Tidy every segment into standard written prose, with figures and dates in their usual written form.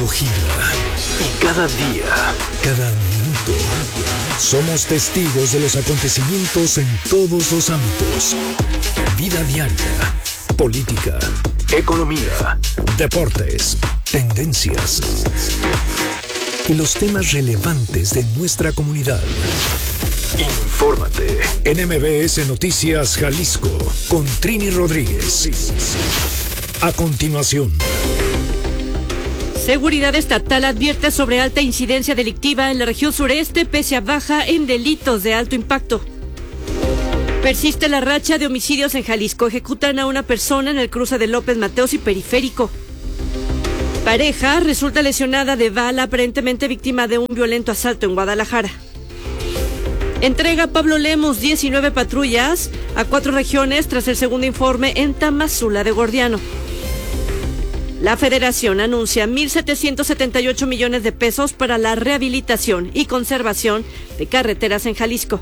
mundo gira y cada día, cada minuto, somos testigos de los acontecimientos en todos los ámbitos. Vida diaria, política, economía, deportes, tendencias y los temas relevantes de nuestra comunidad. Infórmate en MBS Noticias Jalisco con Trini Rodríguez. A continuación. Seguridad Estatal advierte sobre alta incidencia delictiva en la región sureste pese a baja en delitos de alto impacto. Persiste la racha de homicidios en Jalisco. Ejecutan a una persona en el cruce de López Mateos y Periférico. Pareja resulta lesionada de bala, aparentemente víctima de un violento asalto en Guadalajara. Entrega Pablo Lemos 19 patrullas a 4 regiones tras el segundo informe en Tamazula de Gordiano. La Federación anuncia 1,778 millones de pesos para la rehabilitación y conservación de carreteras en Jalisco.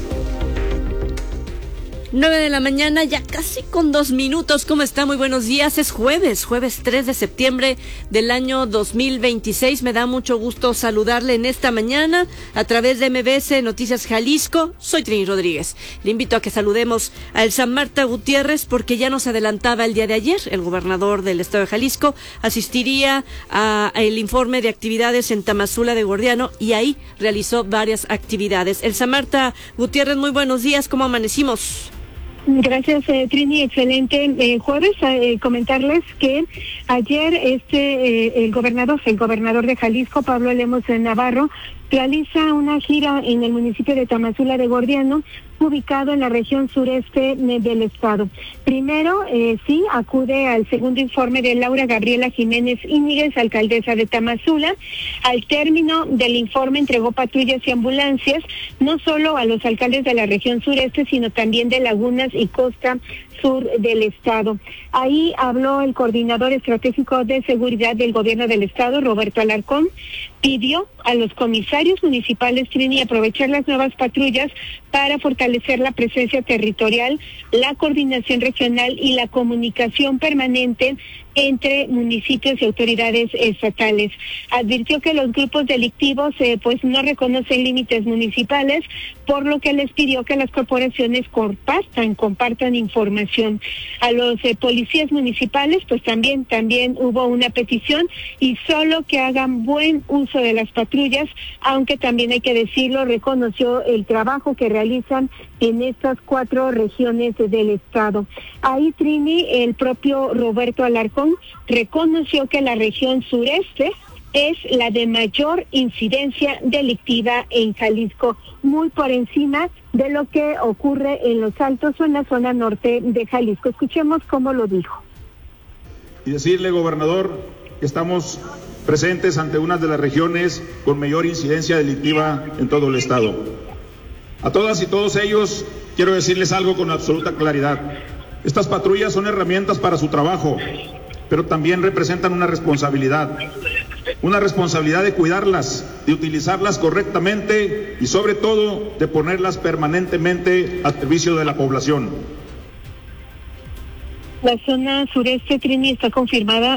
9 de la mañana, ya casi con 2 minutos. ¿Cómo está? Muy buenos días. Es jueves 3 de septiembre del año 2026. Me da mucho gusto saludarle en esta mañana a través de MBS Noticias Jalisco. Soy Trini Rodríguez. Le invito a que saludemos a Elsa Marta Gutiérrez porque ya nos adelantaba el día de ayer. El gobernador del estado de Jalisco asistiría a el informe de actividades en Tamazula de Gordiano y ahí realizó varias actividades. Elsa Marta Gutiérrez, muy buenos días. ¿Cómo amanecimos? Gracias, Trini. Excelente jueves. Comentarles que ayer el gobernador de Jalisco, Pablo Lemos Navarro, realiza una gira en el municipio de Tamazula de Gordiano, ubicado en la región sureste del estado. Primero, acude al segundo informe de Laura Gabriela Jiménez Íñiguez, alcaldesa de Tamazula. Al término del informe entregó patrullas y ambulancias, no solo a los alcaldes de la región sureste, sino también de Lagunas y Costa Sur del estado. Ahí habló el coordinador estratégico de seguridad del gobierno del estado, Roberto Alarcón. Pidió a los comisarios municipales, Trini, aprovechar las nuevas patrullas para fortalecer la presencia territorial, la coordinación regional y la comunicación permanente entre municipios y autoridades estatales. Advirtió que los grupos delictivos no reconocen límites municipales, por lo que les pidió que las corporaciones compartan información. A los policías municipales, pues también hubo una petición y solo que hagan buen uso de las patrullas, aunque también hay que decirlo, reconoció el trabajo que realizan en estas 4 regiones del estado. Ahí, Trini, el propio Roberto Alarcón reconoció que la región sureste es la de mayor incidencia delictiva en Jalisco, muy por encima de lo que ocurre en los Altos o en la zona norte de Jalisco. Escuchemos cómo lo dijo. Y decirle, gobernador, que estamos presentes ante una de las regiones con mayor incidencia delictiva en todo el estado. A todas y todos ellos quiero decirles algo con absoluta claridad. Estas patrullas son herramientas para su trabajo, pero también representan una responsabilidad de cuidarlas, de utilizarlas correctamente y sobre todo de ponerlas permanentemente al servicio de la población. La zona sureste, Trini, está confirmada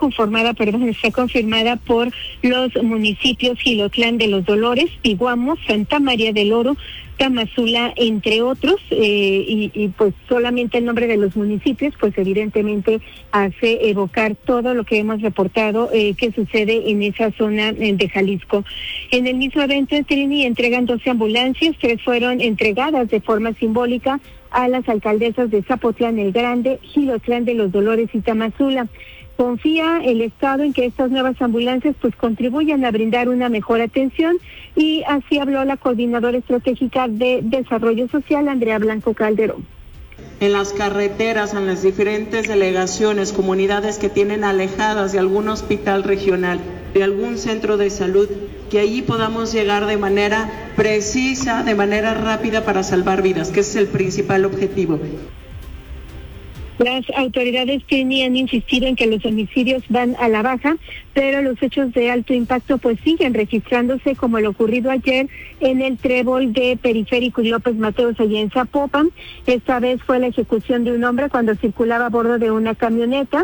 por los municipios Gilotlán de los Dolores, Piguamo, Santa María del Oro, Tamazula, entre otros, y pues solamente el nombre de los municipios, pues evidentemente hace evocar todo lo que hemos reportado que sucede en esa zona de Jalisco. En el mismo evento, Trini, entregan 12 ambulancias, 3 fueron entregadas de forma simbólica a las alcaldesas de Zapotlán el Grande, Gilotlán de los Dolores y Tamazula. Confía el Estado en que estas nuevas ambulancias pues contribuyan a brindar una mejor atención, y así habló la coordinadora estratégica de Desarrollo Social, Andrea Blanco Calderón. En las carreteras, en las diferentes delegaciones, comunidades que tienen alejadas de algún hospital regional, de algún centro de salud, que allí podamos llegar de manera precisa, de manera rápida para salvar vidas, que ese es el principal objetivo. Las autoridades han insistido en que los homicidios van a la baja, pero los hechos de alto impacto pues siguen registrándose, como lo ocurrido ayer en el trébol de Periférico y López Mateos allá en Zapopan. Esta vez fue la ejecución de un hombre cuando circulaba a bordo de una camioneta.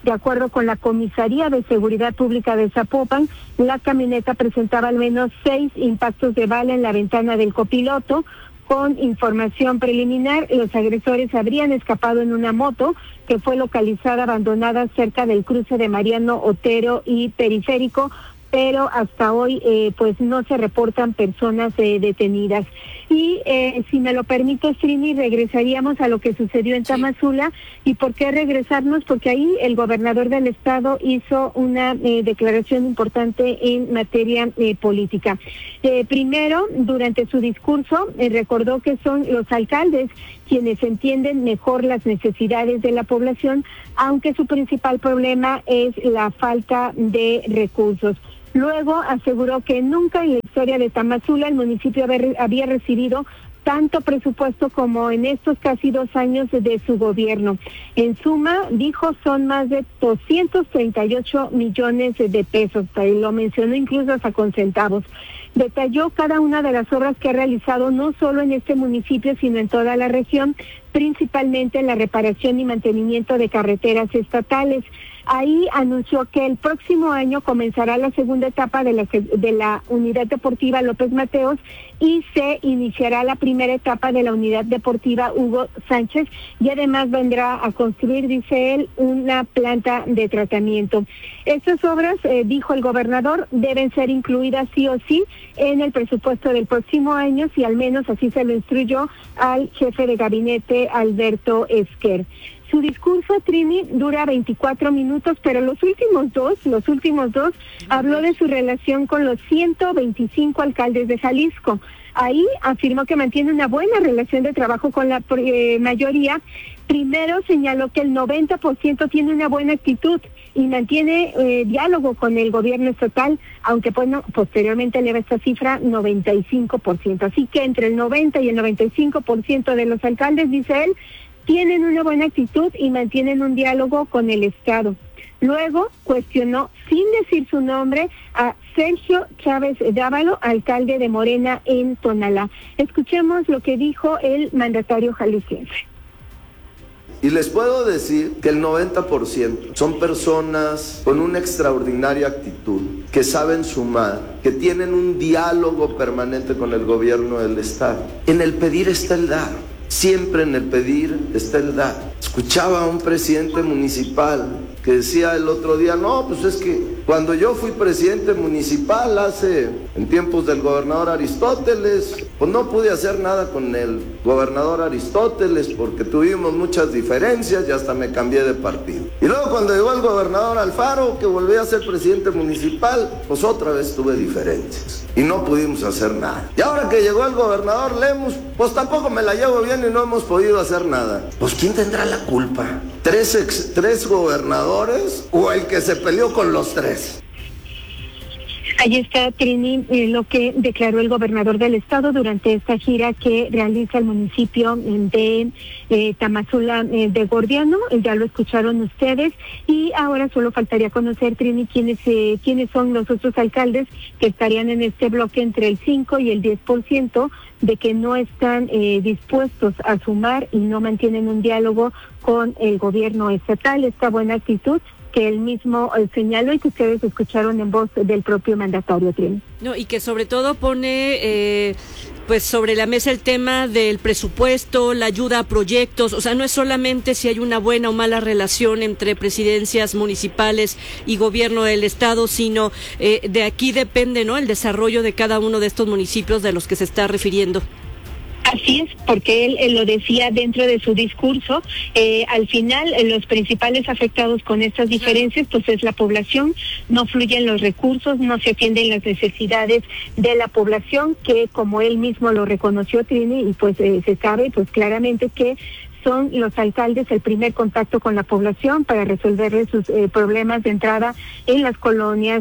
De acuerdo con la Comisaría de Seguridad Pública de Zapopan, la camioneta presentaba al menos 6 impactos de bala en la ventana del copiloto. Con información preliminar, los agresores habrían escapado en una moto que fue localizada abandonada cerca del cruce de Mariano Otero y Periférico, pero hasta hoy pues no se reportan personas detenidas. Y si me lo permite, Trini, regresaríamos a lo que sucedió en Tamazula. ¿Y por qué regresarnos? Porque ahí el gobernador del estado hizo una declaración importante en materia política. Primero, durante su discurso, recordó que son los alcaldes quienes entienden mejor las necesidades de la población, aunque su principal problema es la falta de recursos. Luego aseguró que nunca en la historia de Tamazula el municipio había recibido tanto presupuesto como en estos casi 2 años de su gobierno. En suma, dijo, son más de 238 millones de pesos, lo mencionó incluso hasta con centavos. Detalló cada una de las obras que ha realizado no solo en este municipio, sino en toda la región, principalmente en la reparación y mantenimiento de carreteras estatales. Ahí anunció que el próximo año comenzará la segunda etapa de la Unidad Deportiva López Mateos y se iniciará la primera etapa de la Unidad Deportiva Hugo Sánchez, y además vendrá a construir, dice él, una planta de tratamiento. Estas obras, dijo el gobernador, deben ser incluidas sí o sí en el presupuesto del próximo año, y al menos así se lo instruyó al jefe de gabinete, Alberto Esquer. Su discurso, Trini, dura 24 minutos, pero los últimos dos, habló de su relación con los 125 alcaldes de Jalisco. Ahí afirmó que mantiene una buena relación de trabajo con la mayoría. Primero señaló que el 90% tiene una buena actitud y mantiene diálogo con el gobierno estatal, aunque bueno, posteriormente eleva esta cifra 95%. Así que entre el 90 y el 95% de los alcaldes, dice él, tienen una buena actitud y mantienen un diálogo con el Estado. Luego cuestionó, sin decir su nombre, a Sergio Chávez Dávalo, alcalde de Morena en Tonalá. Escuchemos lo que dijo el mandatario jalisciense. Y les puedo decir que el 90% son personas con una extraordinaria actitud, que saben sumar, que tienen un diálogo permanente con el gobierno del Estado. En el pedir está el dar. Siempre en el pedir está el dar. Escuchaba a un presidente municipal que decía el otro día, no, pues es que cuando yo fui presidente municipal en tiempos del gobernador Aristóteles, pues no pude hacer nada con el gobernador Aristóteles porque tuvimos muchas diferencias y hasta me cambié de partido. Y luego cuando llegó el gobernador Alfaro, que volví a ser presidente municipal, pues otra vez tuve diferencias y no pudimos hacer nada. Y ahora que llegó el gobernador Lemus, pues tampoco me la llevo bien y no hemos podido hacer nada. Pues ¿quién tendrá la culpa? ¿Tres gobernadores o el que se peleó con los 3? Ahí está, Trini, lo que declaró el gobernador del estado durante esta gira que realiza el municipio de Tamazula de Gordiano. Ya lo escucharon ustedes y ahora solo faltaría conocer, Trini, quiénes son los otros alcaldes que estarían en este bloque entre el 5 y el 10% de que no están dispuestos a sumar y no mantienen un diálogo con el gobierno estatal. Esta buena actitud que él mismo señaló y que ustedes escucharon en voz del propio mandatario, Trini. No, y que sobre todo pone pues sobre la mesa el tema del presupuesto, la ayuda a proyectos. O sea, no es solamente si hay una buena o mala relación entre presidencias municipales y gobierno del estado, sino de aquí depende, ¿no?, el desarrollo de cada uno de estos municipios de los que se está refiriendo. Así es, porque él lo decía dentro de su discurso. Al final, los principales afectados con estas diferencias, pues es la población. No fluyen los recursos, no se atienden las necesidades de la población, que como él mismo lo reconoció, Trini, y pues se sabe pues claramente que son los alcaldes el primer contacto con la población para resolverle sus problemas de entrada en las colonias,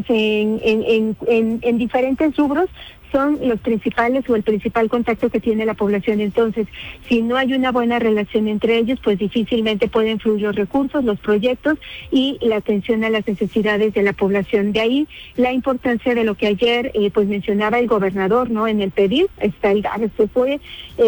en diferentes rubros. Son los principales o el principal contacto que tiene la población. Entonces, si no hay una buena relación entre ellos, pues difícilmente pueden fluir los recursos, los proyectos y la atención a las necesidades de la población. De ahí la importancia de lo que ayer pues mencionaba el gobernador, ¿no? En el pedir está el dar. Esto fue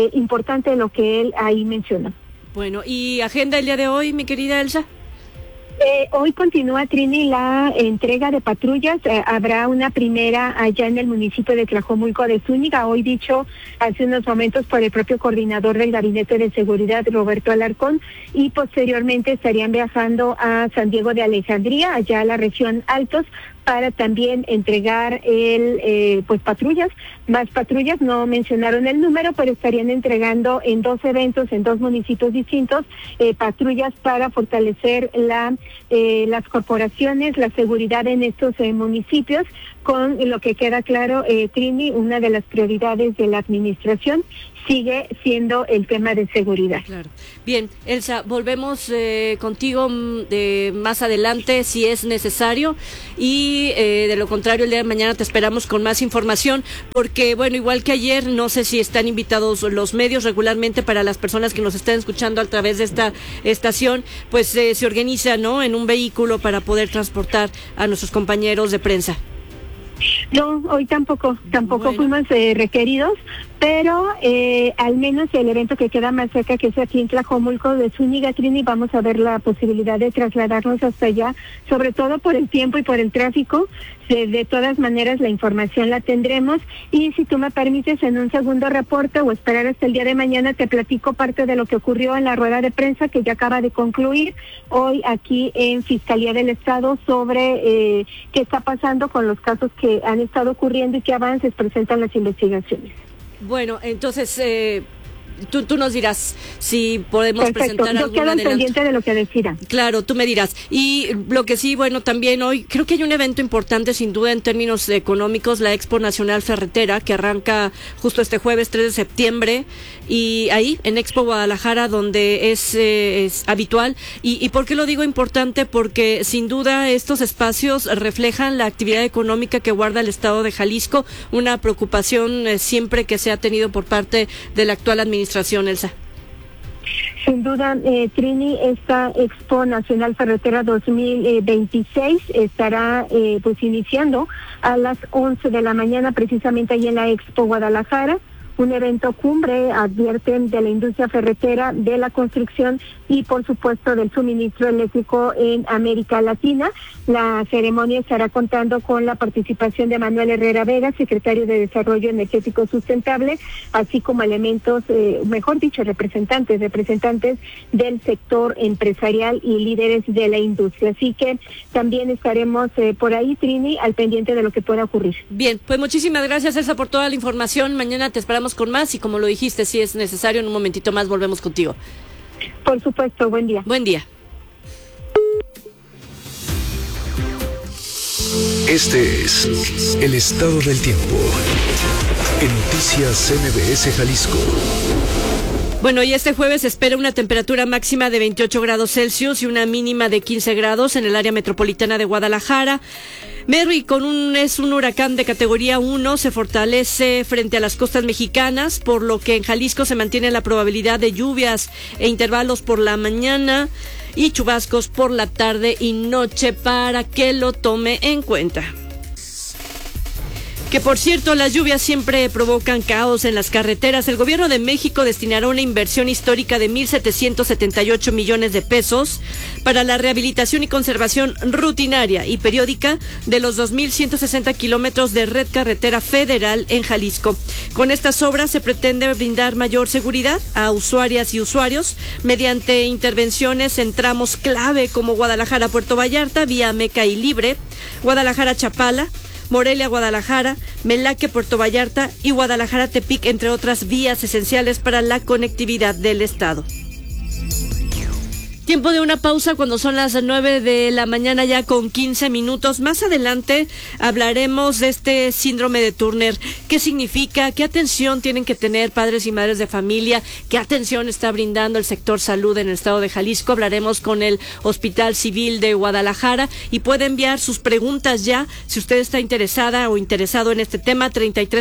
importante lo que él ahí mencionó. Bueno, ¿y agenda el día de hoy, mi querida Elsa? Hoy continúa, Trini, la entrega de patrullas. Habrá una primera allá en el municipio de Tlajomulco de Zúñiga, hoy dicho hace unos momentos por el propio coordinador del Gabinete de Seguridad, Roberto Alarcón, y posteriormente estarían viajando a San Diego de Alejandría, allá a la región Altos, para también entregar patrullas, más patrullas. No mencionaron el número, pero estarían entregando en 2 eventos, en 2 municipios distintos, patrullas para fortalecer las corporaciones, la seguridad en estos municipios, con lo que queda claro, Trini, una de las prioridades de la administración sigue siendo el tema de seguridad. Claro. Bien, Elsa, volvemos contigo más adelante si es necesario, y de lo contrario el día de mañana te esperamos con más información, porque bueno, igual que ayer, no sé si están invitados los medios regularmente para las personas que nos estén escuchando a través de esta estación, pues se organiza, ¿no?, en un vehículo para poder transportar a nuestros compañeros de prensa. No, hoy tampoco bueno. Fuimos requeridos, pero al menos el evento que queda más cerca, que es aquí en Tlajomulco de Zúñiga, Trini, vamos a ver la posibilidad de trasladarnos hasta allá, sobre todo por el tiempo y por el tráfico. De todas maneras, la información la tendremos, y si tú me permites, en un segundo reporte o esperar hasta el día de mañana, te platico parte de lo que ocurrió en la rueda de prensa que ya acaba de concluir hoy aquí en Fiscalía del Estado sobre qué está pasando con los casos que han estado ocurriendo y qué avances presentan las investigaciones. Bueno, entonces tú nos dirás si podemos Perfecto. presentar Yo quedo pendiente de lo que decidan. Claro, tú me dirás. Y lo que sí, bueno, también hoy creo que hay un evento importante sin duda en términos económicos, la Expo Nacional Ferretera, que arranca justo este jueves 3 de septiembre, y ahí en Expo Guadalajara, donde es habitual. ¿Y por qué lo digo importante? Porque sin duda estos espacios reflejan la actividad económica que guarda el estado de Jalisco, una preocupación siempre que se ha tenido por parte de la actual administración, Elsa. Sin duda, Trini, esta Expo Nacional Ferretera 2026 estará iniciando a las 11 de la mañana, precisamente ahí en la Expo Guadalajara. Un evento cumbre, advierten, de la industria ferretera, de la construcción y, por supuesto, del suministro eléctrico en América Latina. La ceremonia estará contando con la participación de Manuel Herrera Vega, secretario de Desarrollo Energético Sustentable, así como elementos, representantes del sector empresarial y líderes de la industria. Así que también estaremos por ahí, Trini, al pendiente de lo que pueda ocurrir. Bien, pues muchísimas gracias, Elsa, por toda la información. Mañana te esperamos con más, y como lo dijiste, si es necesario, en un momentito más volvemos contigo. Por supuesto, buen día. Buen día. Este es el estado del tiempo en Noticias MBS Jalisco. Bueno, y este jueves se espera una temperatura máxima de 28 grados Celsius y una mínima de 15 grados en el área metropolitana de Guadalajara. Merry es un huracán de categoría 1, se fortalece frente a las costas mexicanas, por lo que en Jalisco se mantiene la probabilidad de lluvias e intervalos por la mañana y chubascos por la tarde y noche, para que lo tome en cuenta. Que por cierto, las lluvias siempre provocan caos en las carreteras. El gobierno de México destinará una inversión histórica de 1,778 millones de pesos para la rehabilitación y conservación rutinaria y periódica de los 2,160 kilómetros de red carretera federal en Jalisco. Con estas obras se pretende brindar mayor seguridad a usuarias y usuarios mediante intervenciones en tramos clave como Guadalajara-Puerto Vallarta, vía Meca y Libre, Guadalajara-Chapala, Morelia-Guadalajara, Melaque-Puerto Vallarta y Guadalajara-Tepic, entre otras vías esenciales para la conectividad del estado. Tiempo de una pausa cuando son las 9 de la mañana ya con 15 minutos. Más adelante hablaremos de este síndrome de Turner. ¿Qué significa? ¿Qué atención tienen que tener padres y madres de familia? ¿Qué atención está brindando el sector salud en el estado de Jalisco? Hablaremos con el Hospital Civil de Guadalajara y puede enviar sus preguntas ya, si usted está interesada o interesado en este tema,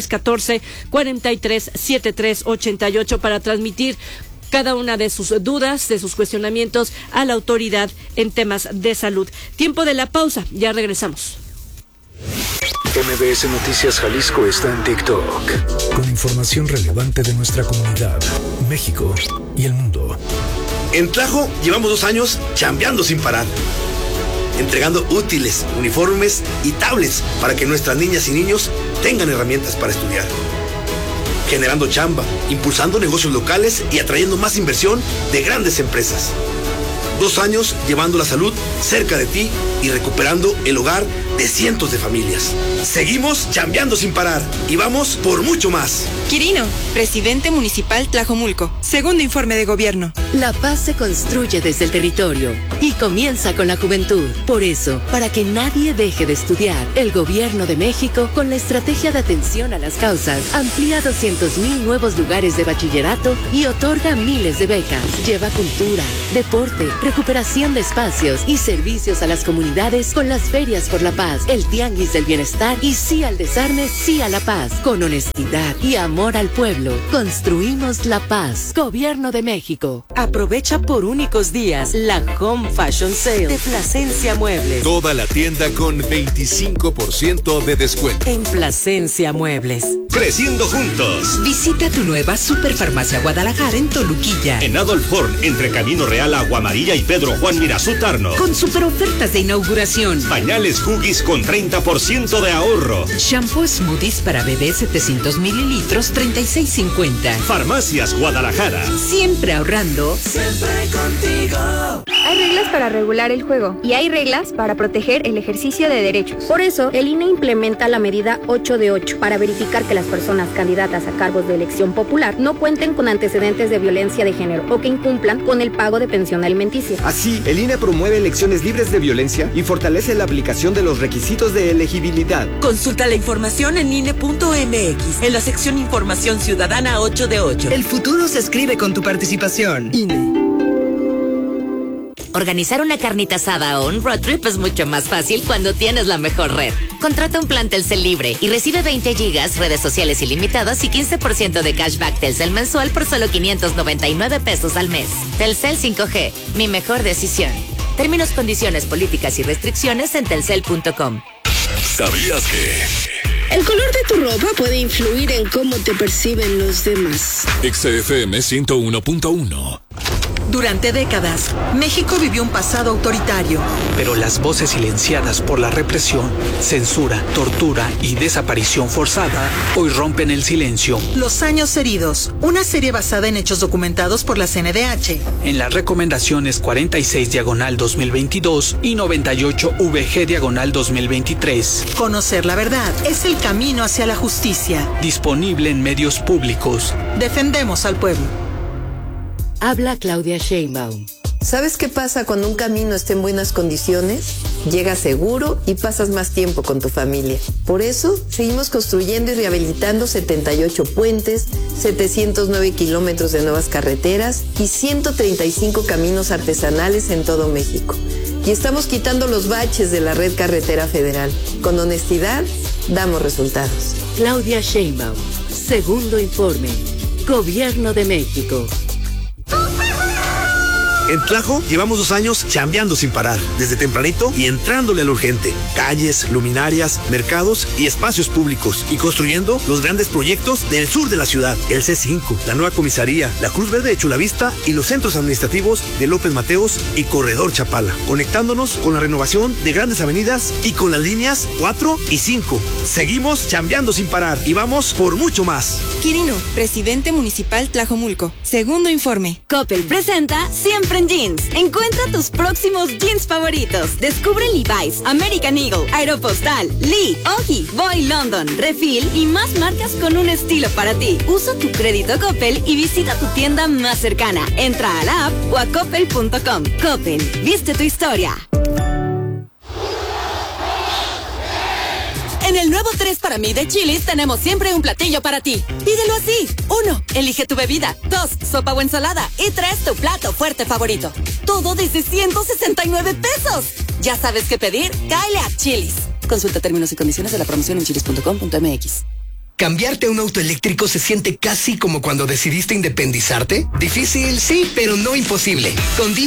3314-437388 para transmitir cada una de sus dudas, de sus cuestionamientos a la autoridad en temas de salud. Tiempo de la pausa, ya regresamos. MBS Noticias Jalisco está en TikTok, con información relevante de nuestra comunidad, México y el mundo. En Tlajo llevamos 2 años chambeando sin parar. entregando útiles, uniformes y tablets para que nuestras niñas y niños tengan herramientas para estudiar. Generando chamba, impulsando negocios locales y atrayendo más inversión de grandes empresas. 2 años llevando la salud cerca de ti y recuperando el hogar de cientos de familias. Seguimos chambeando sin parar y vamos por mucho más. Quirino, presidente municipal Tlajomulco. Segundo informe de gobierno. La paz se construye desde el territorio y comienza con la juventud. Por eso, para que nadie deje de estudiar, el Gobierno de México, con la estrategia de atención a las causas, amplía 200,000 nuevos lugares de bachillerato y otorga miles de becas. Lleva cultura, deporte, recuperación de espacios y servicios a las comunidades con las ferias por la paz, el tianguis del bienestar y sí al desarme, sí a la paz. Con honestidad y amor al pueblo, construimos la paz. Gobierno de México. Aprovecha por únicos días la Home Fashion Sale de Plasencia Muebles. Toda la tienda con 25% de descuento. En Plasencia Muebles. Creciendo juntos. Visita tu nueva Superfarmacia Guadalajara en Toluquilla. En Adolf Horn, entre Camino Real, Agua Amarilla y Pedro Juan Mirazú Tarno. Con super ofertas de inauguración. Pañales Huggies con 30% de ahorro. Shampoo Smoothies para bebé 700 mililitros, 36.50. Farmacias Guadalajara. Siempre ahorrando. Siempre contigo. Hay reglas para regular el juego y hay reglas para proteger el ejercicio de derechos. Por eso, el INE implementa la medida 8 de 8 para verificar que las personas candidatas a cargos de elección popular no cuenten con antecedentes de violencia de género o que incumplan con el pago de pensión alimenticia. Así, el INE promueve elecciones libres de violencia y fortalece la aplicación de los requisitos de elegibilidad. Consulta la información en INE.mx, en la sección Información Ciudadana 8 de 8. El futuro se escribe con tu participación. INE. Organizar una carnita asada o un road trip es mucho más fácil cuando tienes la mejor red. Contrata un plan Telcel libre y recibe 20 gigas, redes sociales ilimitadas y 15% de cashback Telcel mensual por solo 599 pesos al mes. Telcel 5G, mi mejor decisión. Términos, condiciones, políticas y restricciones en telcel.com. ¿Sabías que? El color de tu ropa puede influir en cómo te perciben los demás. XFM 101.1. Durante décadas, México vivió un pasado autoritario. Pero las voces silenciadas por la represión, censura, tortura y desaparición forzada hoy rompen el silencio. Los años heridos, una serie basada en hechos documentados por la CNDH. En las recomendaciones 46/2022 y 98VG/2023. Conocer la verdad es el camino hacia la justicia. Disponible en medios públicos. Defendemos al pueblo. Habla Claudia Sheinbaum. ¿Sabes qué pasa cuando un camino está en buenas condiciones? Llegas seguro y pasas más tiempo con tu familia. Por eso, seguimos construyendo y rehabilitando 78 puentes, 709 kilómetros de nuevas carreteras y 135 caminos artesanales en todo México. Y estamos quitando los baches de la red carretera federal. Con honestidad, damos resultados. Claudia Sheinbaum. Segundo informe. Gobierno de México. En Tlajo llevamos 2 años chambeando sin parar, desde tempranito y entrándole al urgente. Calles, luminarias, mercados y espacios públicos. Y construyendo los grandes proyectos del sur de la ciudad. El C5, la nueva comisaría, la Cruz Verde de Chulavista y los centros administrativos de López Mateos y Corredor Chapala. Conectándonos con la renovación de grandes avenidas y con las líneas 4 y 5. Seguimos chambeando sin parar y vamos por mucho más. Quirino, presidente municipal Tlajomulco. Segundo informe. Coppel presenta Siempre en Jeans. Encuentra tus próximos jeans favoritos. Descubre Levi's, American Eagle, Aeropostal, Lee, Ogi, Boy London, Refill y más marcas con un estilo para ti. Usa tu crédito Coppel y visita tu tienda más cercana. Entra a la app o a coppel.com. Coppel, viste tu historia. En el nuevo 3 para mí de Chili's tenemos siempre un platillo para ti. Pídelo así. 1. Elige tu bebida. 2. Sopa o ensalada. Y 3. Tu plato fuerte favorito. Todo desde 169 pesos. ¿Ya sabes qué pedir? Cáele a Chili's. Consulta términos y condiciones de la promoción en chilis.com.mx. ¿Cambiarte a un auto eléctrico se siente casi como cuando decidiste independizarte? Difícil, sí, pero no imposible. Con